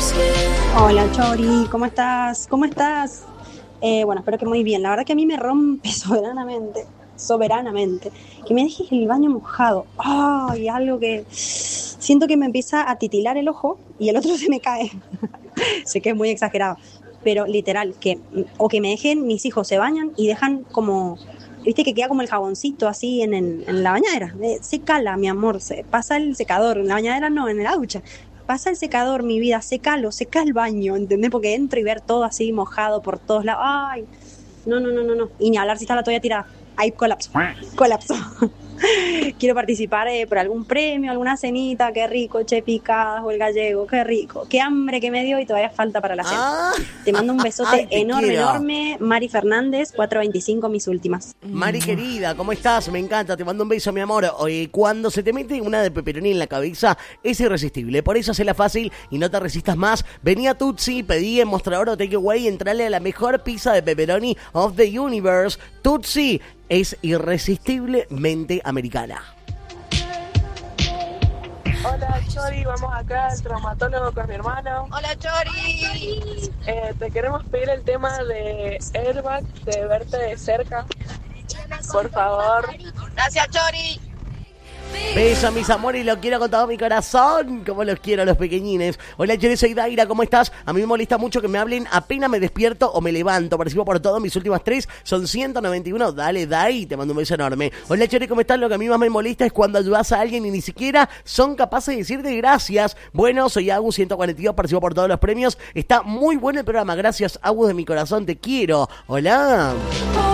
Hola Chori, ¿cómo estás? ¿Cómo estás? Bueno, espero que muy bien. La verdad que a mí me rompe soberanamente, que me dejes el baño mojado. Ay, algo que siento que me empieza a titilar el ojo y el otro se me cae. Sé que es muy exagerado, pero literal, o que me dejen, mis hijos se bañan y dejan como, viste que queda como el jaboncito así en la bañadera. Se cala, mi amor, se pasa el secador, en la bañadera no, en la ducha. Pasa el secador, mi vida, seca el baño, ¿entendés? Porque entro y ver todo así mojado por todos lados. Ay, no. Y ni hablar si está la toalla tirada. Ahí colapso. Quiero participar por algún premio, alguna cenita, qué rico, che picadas o el gallego, qué rico. Qué hambre que me dio y todavía falta para la cena. Te mando un besote enorme. Mari Fernández, 425, mis últimas. Mari querida, ¿cómo estás? Me encanta, te mando un beso, mi amor. Oye, cuando se te mete una de pepperoni en la cabeza, es irresistible. Por eso hacela fácil y no te resistas más. Vení a Tutsi, pedí en mostrador o takeaway y entrale a la mejor pizza de pepperoni of the universe. Tutsi es irresistiblemente americana. Hola Chori, vamos acá al traumatólogo con mi hermano. Hola Chori. Te queremos pedir el tema de Airbag, de verte de cerca. Por favor. Gracias Chori. Beso, mis amores, y lo quiero con todo mi corazón, como los quiero a los pequeñines. Hola, yo soy Daira, ¿cómo estás? A mí me molesta mucho que me hablen apenas me despierto o me levanto. Participo por todo, mis últimas 3 son 191. Dale, Dai, te mando un beso enorme. Hola, Chori, ¿cómo estás? Lo que a mí más me molesta es cuando ayudas a alguien y ni siquiera son capaces de decirte gracias. Bueno, soy Agus 142, participo por todos los premios. Está muy bueno el programa, gracias, Agus, de mi corazón, te quiero. Hola.